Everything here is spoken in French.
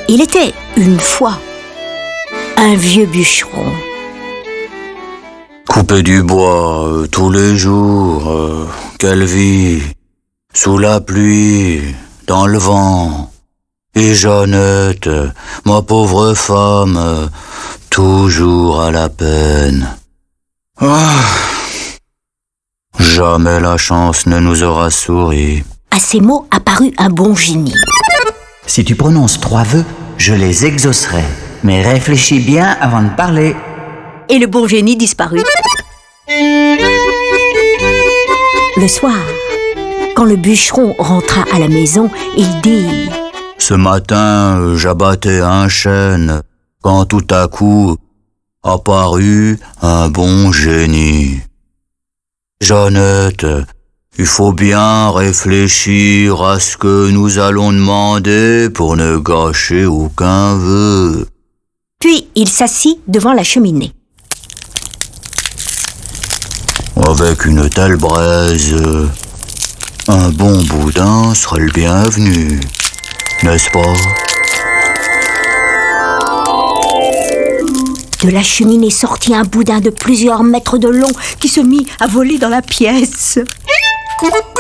Il était une fois un vieux bûcheron. Couper du bois tous les jours, quelle vie, sous la pluie, dans le vent. Et Jeannette, ma pauvre femme, toujours à la peine. Ah, jamais la chance ne nous aura souri. À ces mots apparut un bon génie. Si tu prononces 3 vœux, je les exaucerai. Mais réfléchis bien avant de parler. Et le bon génie disparut. Le soir, quand le bûcheron rentra à la maison, il dit: Ce matin, j'abattais un chêne, quand tout à coup apparut un bon génie. Jeannette, il faut bien réfléchir à ce que nous allons demander pour ne gâcher aucun vœu. Puis il s'assit devant la cheminée. Avec une telle braise, un bon boudin serait le bienvenu, n'est-ce pas? De la cheminée sortit un boudin de plusieurs mètres de long qui se mit à voler dans la pièce.